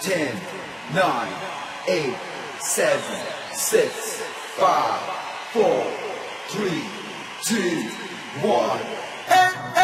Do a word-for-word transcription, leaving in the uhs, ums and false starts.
ten, nine, eight, seven, six, five, four, three, two, one. Hey, hey.